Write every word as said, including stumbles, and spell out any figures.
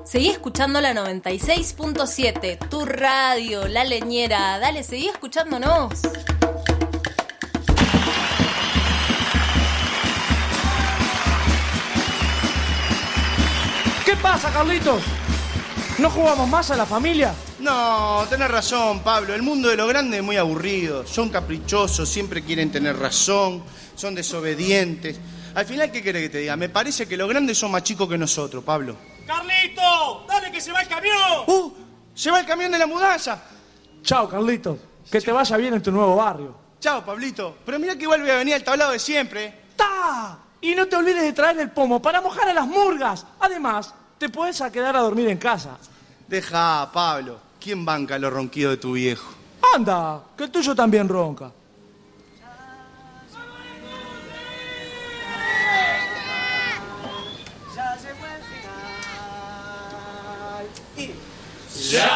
Seguí escuchando la noventa y seis punto siete, tu radio, La Leñera. Dale, seguí escuchándonos. ¿Qué pasa, Carlitos? ¿No jugamos más a la familia? No, tenés razón, Pablo. El mundo de los grandes es muy aburrido. Son caprichosos, siempre quieren tener razón, son desobedientes. Al final, ¿qué querés que te diga? Me parece que los grandes son más chicos que nosotros, Pablo. ¡Carlito! ¡Dale que se va el camión! ¡Uh! ¡Se va el camión de la mudanza! Chao, Carlitos. Que te vaya bien en tu nuevo barrio. Chao, Pablito. Pero mirá que vuelve a venir al tablado de siempre. ¡Ta! Y no te olvides de traer el pomo para mojar a las murgas. Además, te puedes a quedar a dormir en casa. Deja, Pablo. ¿Quién banca los ronquidos de tu viejo? Anda, que el tuyo también ronca. Ya